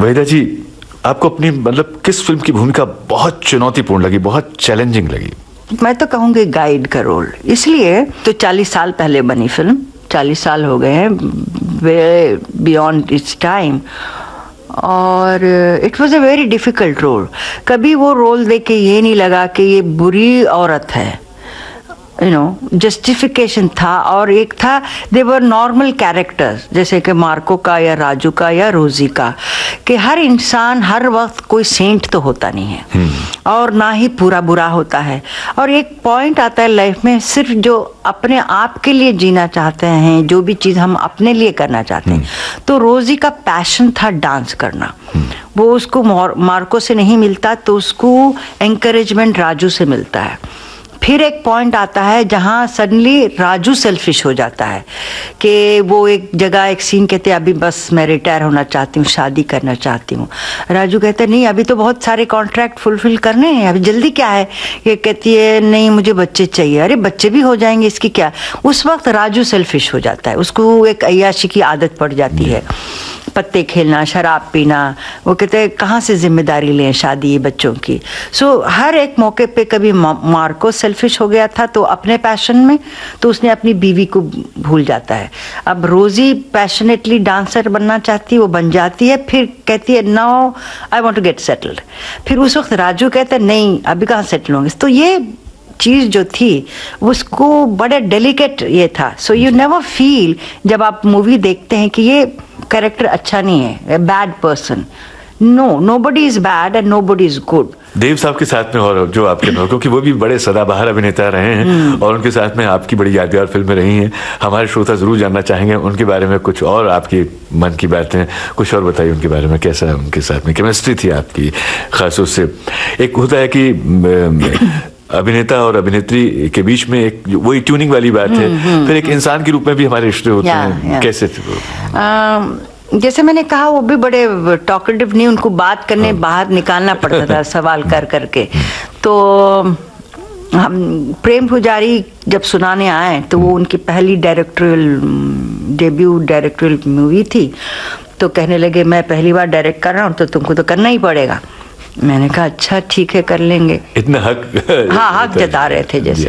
वहीदा जी, आपको अपनी मतलब किस फिल्म की भूमिका बहुत चुनौतीपूर्ण लगी, बहुत चैलेंजिंग लगी? मैं तो कहूँगी गाइड का रोल। इसलिए तो 40 साल पहले बनी फिल्म, 40 साल हो गए हैं, वे बियॉन्ड इट्स टाइम, और it was a very difficult role. कभी वो रोल देख के ये नहीं लगा कि ये बुरी औरत है, जस्टिफिकेशन था। और एक था, दे वर नॉर्मल कैरेक्टर्स, जैसे कि मार्को का या राजू का या रोजी का, कि हर इंसान हर वक्त कोई सेंट तो होता नहीं है और ना ही पूरा बुरा होता है। और एक पॉइंट आता है लाइफ में, सिर्फ जो अपने आप के लिए जीना चाहते हैं, जो भी चीज़ हम अपने लिए करना चाहते हैं। तो रोजी का पैशन था डांस करना, वो उसको मार्को से नहीं मिलता, तो उसको एंकरेजमेंट राजू से मिलता है। फिर एक पॉइंट आता है जहाँ सडनली राजू सेल्फिश हो जाता है कि वो एक जगह एक सीन कहते हैं, अभी बस मैं रिटायर होना चाहती हूँ, शादी करना चाहती हूँ। राजू कहते हैं नहीं, अभी तो बहुत सारे कॉन्ट्रैक्ट फुलफिल करने हैं, अभी जल्दी क्या है। ये कहती है नहीं, मुझे बच्चे चाहिए। अरे बच्चे भी हो जाएंगे, इसकी क्या। उस वक्त राजू सेल्फिश हो जाता है, उसको एक अय्याशी की आदत पड़ जाती है, पत्ते खेलना, शराब पीना। वो कहते हैं कहाँ से जिम्मेदारी लें शादी बच्चों की। सो हर एक मौके पे कभी मार्को सेल्फिश हो गया था तो अपने पैशन में, तो उसने अपनी बीवी को भूल जाता है। अब रोजी पैशनेटली डांसर बनना चाहती है, वो बन जाती है, फिर कहती है now I want to get settled. फिर उस वक्त राजू कहता है नहीं, अभी कहाँ सेटल होंगे। तो ये चीज़ जो थी उसको बड़े डेलिकेट ये था। सो यू नेवर फील, जब आप मूवी देखते हैं, कि ये कैरेक्टर अच्छा नहीं है, bad person. No, nobody is bad and nobody is good. देव साहब के साथ में और जो आपके नौ, क्योंकि वो भी बड़े सदाबहार अभिनेता रहे हैं और उनके साथ में आपकी बड़ी यादगार फिल्में रही हैं। हमारे श्रोता जरूर जानना चाहेंगे उनके बारे में कुछ और, आपकी मन की बातें कुछ और बताइए उनके बारे में। कैसा उनके साथ में केमिस्ट्री थी आपकी खास उससे? एक होता है कि अभिनेता और अभिनेत्री के बीच में एक वही ट्यूनिंग वाली बात है, फिर एक इंसान के रूप में भी हमारे रिश्ते होते हैं। कैसे थे? जैसे मैंने कहा, वो भी बड़े टॉकेटिव नहीं, उनको बात करने बाहर निकालना पड़ता था सवाल कर करके। तो हम प्रेम पुजारी जब सुनाने आए तो वो उनकी पहली डेब्यू डायरेक्टोरियल मूवी थी। तो कहने लगे मैं पहली बार डायरेक्ट कर रहा हूँ तो तुमको तो करना ही पड़ेगा। मैंने कहा अच्छा ठीक है, कर लेंगे। इतना हक हाँ, हक जता रहे थे जैसे।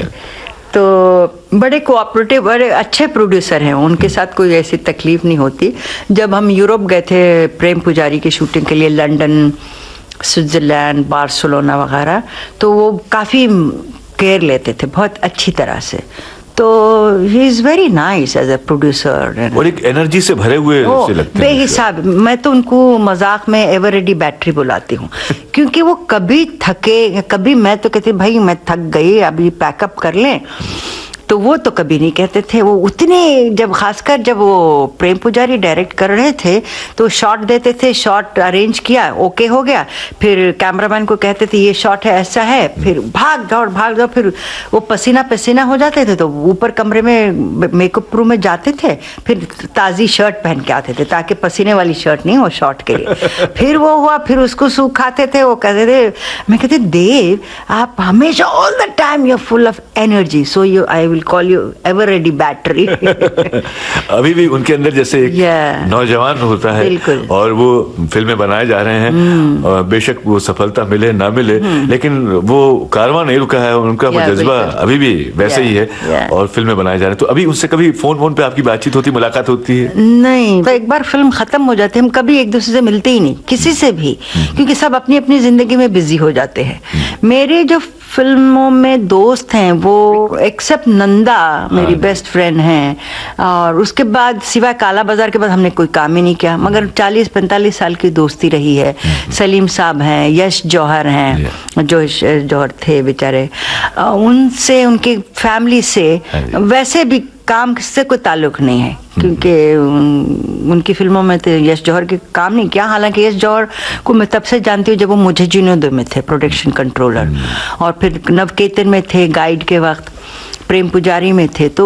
तो बड़े कोऑपरेटिव, बड़े अच्छे प्रोड्यूसर हैं, उनके साथ कोई ऐसी तकलीफ नहीं होती। जब हम यूरोप गए थे प्रेम पुजारी की शूटिंग के लिए, लंदन, स्विट्जरलैंड, बार्सिलोना वगैरह, तो वो काफ़ी केयर लेते थे बहुत अच्छी तरह से। तो he is very nice as a producer, और एक एनर्जी से भरे हुए से लगते हैं बेहिसाब। मैं तो उनको मजाक में एवर रेडी बैटरी बुलाती हूँ क्योंकि वो कभी थके, कभी मैं तो कहती भाई मैं थक गई, अभी पैकअप कर लें, तो वो तो कभी नहीं कहते थे। वो उतने, जब खासकर जब वो प्रेम पुजारी डायरेक्ट कर रहे थे तो शॉट देते थे, शॉट अरेंज किया, ओके हो गया, फिर कैमरामैन को कहते थे ये शॉट है, ऐसा है, फिर भाग जाओ, फिर वो पसीना पसीना हो जाते थे तो ऊपर कमरे में मेकअप रूम में जाते थे, फिर ताज़ी शर्ट पहन के आते थे ताकि पसीने वाली शर्ट नहीं हो शॉट के लिए। फिर वो हुआ, फिर उसको सुखाते थे। वो कहते थे, मैं कहते देव आप हमेशा all the time you are full of energy, so you I will call you ever ready battery. अभी भी उनके अंदर जैसे एक नौजवान होता है और वो फिल्में बनाए जा रहे हैं, और बेशक वो सफलता मिले ना मिले, लेकिन वो कारवां नहीं रुका है, उनका वो जज्बा अभी भी वैसे ही है और फिल्में बनाए जा रहे हैं। तो अभी उनसे कभी फोन पे आपकी बातचीत होती, मुलाकात होती है? नहीं, तो एक बार फिल्म खत्म हो जाती है, हम कभी एक दूसरे से मिलते ही नहीं, किसी से भी, क्योंकि सब अपनी अपनी जिंदगी में बिजी हो जाते हैं। मेरे जो फिल्मों में दोस्त हैं वो एक्सेप्ट नंदा मेरी बेस्ट फ्रेंड हैं, और उसके बाद सिवाय काला बाजार के बाद हमने कोई काम ही नहीं किया, मगर 40-45 साल की दोस्ती रही है। सलीम साहब हैं, यश जौहर हैं, जो जौहर थे बेचारे, उनसे, उनकी फैमिली से वैसे भी काम से कोई ताल्लुक नहीं है, क्योंकि उनकी फिल्मों में तो यश जौहर के काम नहीं किया। हालांकि यश जौहर को मैं तब से जानती हूँ जब वो मुझे जिनोदो में थे प्रोडक्शन कंट्रोलर, और फिर नवकेतन में थे गाइड के वक्त, प्रेम पुजारी में थे। तो